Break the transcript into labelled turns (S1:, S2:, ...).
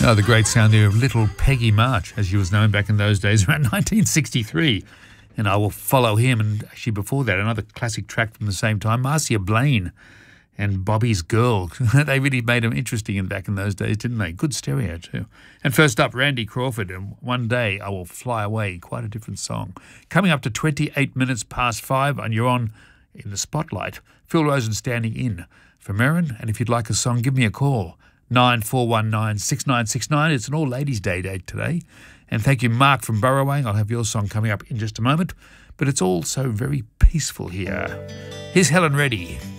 S1: Oh, the great sound there of Little Peggy March, as she was known back in those days, around 1963. And I Will Follow Him. And actually before that, another classic track from the same time, Marcia Blaine and Bobby's Girl. They really made them interesting back in those days, didn't they? Good stereo too. And first up, Randy Crawford and One Day I Will Fly Away. Quite a different song. Coming up to 28 minutes past 5, and you're on in the spotlight. Phil Rosen standing in for Merrin. And if you'd like a song, give me a call. 9419 6969. It's an all ladies' day date today. And thank you, Mark from Burrowang. I'll have your song coming up in just a moment. But it's all so very peaceful here. Here's Helen Reddy.